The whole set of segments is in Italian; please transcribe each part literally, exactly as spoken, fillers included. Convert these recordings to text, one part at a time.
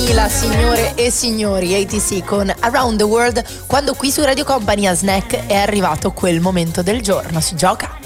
duemila, signore e signori, A T C con Around the World, quando qui su Radio Company a Snack è arrivato quel momento del giorno, si gioca.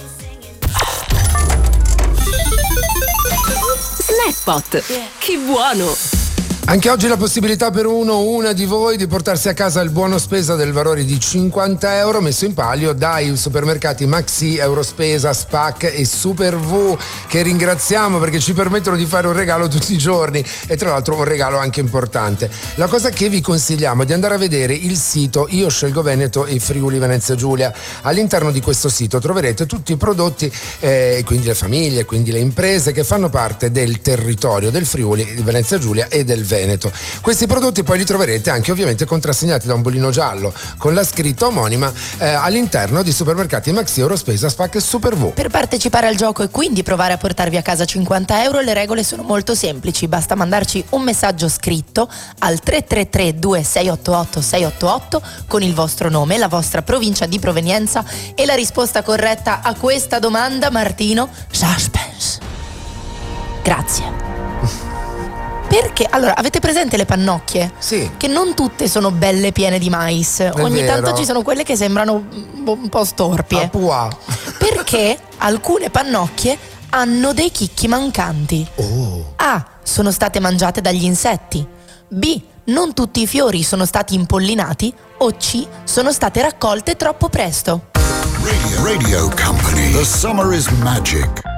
Snackpot, che buono! Anche oggi la possibilità per uno o una di voi di portarsi a casa il buono spesa del valore di cinquanta euro messo in palio dai supermercati Maxi, Eurospesa, Spac e Super V, che ringraziamo perché ci permettono di fare un regalo tutti i giorni e tra l'altro un regalo anche importante. La cosa che vi consigliamo è di andare a vedere il sito Io Scelgo Veneto e Friuli Venezia Giulia. All'interno di questo sito troverete tutti i prodotti, eh, quindi le famiglie, quindi le imprese che fanno parte del territorio del Friuli, di Venezia Giulia e del Veneto. Questi prodotti poi li troverete anche ovviamente contrassegnati da un bollino giallo con la scritta omonima eh, all'interno di supermercati Maxi, Eurospesa, Spac e Super V. Per partecipare al gioco e quindi provare a portarvi a casa cinquanta euro, le regole sono molto semplici, basta mandarci un messaggio scritto al tre tre tre due sei otto otto sei otto otto con il vostro nome, la vostra provincia di provenienza e la risposta corretta a questa domanda. Martino, suspense. Grazie. Perché? Allora, avete presente le pannocchie? Sì. Che non tutte sono belle piene di mais. È Ogni vero. tanto ci sono quelle che sembrano un po' storpie. Ah, puà. Perché alcune pannocchie hanno dei chicchi mancanti. Oh. A. Sono state mangiate dagli insetti. B. Non tutti i fiori sono stati impollinati. O C. Sono state raccolte troppo presto. Radio, Radio Company. The summer is magic.